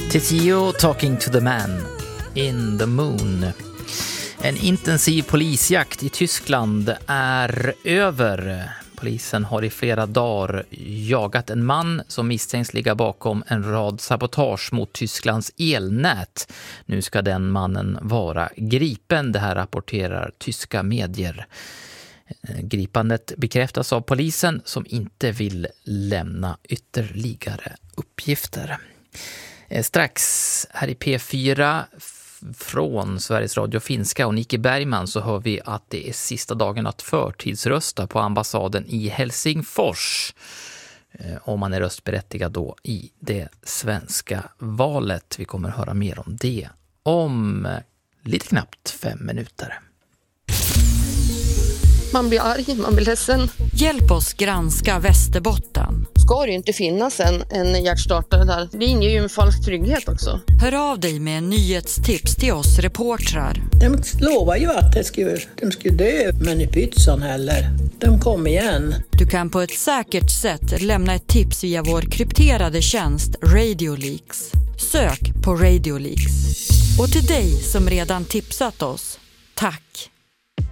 Titio Talking to the Man in the Moon. En intensiv polisjakt i Tyskland är över. Polisen har i flera dagar jagat en man som misstänks ligga bakom en rad sabotage mot Tysklands elnät. Nu ska den mannen vara gripen, det här rapporterar tyska medier. Gripandet bekräftas av polisen som inte vill lämna ytterligare uppgifter. Strax här i P4 från Sveriges Radio Finska och Niki Bergman så hör vi att det är sista dagen att förtidsrösta på ambassaden i Helsingfors. Om man är röstberättigad då i det svenska valet. Vi kommer höra mer om det om lite knappt 5 minuter. Man blir arg, man blir ledsen. Hjälp oss granska Västerbotten. Ska det ju inte finnas en hjärtstartare där. Det inger ju en falsk trygghet också. Hör av dig med en nyhetstips till oss reportrar. De lovar ju att de skulle dö, men i pytsan heller. De kom igen. Du kan på ett säkert sätt lämna ett tips via vår krypterade tjänst Radio Leaks. Sök på Radio Leaks. Och till dig som redan tipsat oss, tack!